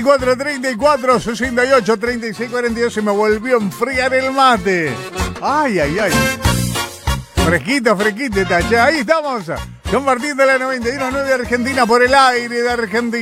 434 68 36 42. Se me volvió a enfriar el mate. Ay, ay, ay. Fresquito, fresquito, tacha. Ahí estamos. Compartiendo la 91.9 Argentina por el aire de Argentina.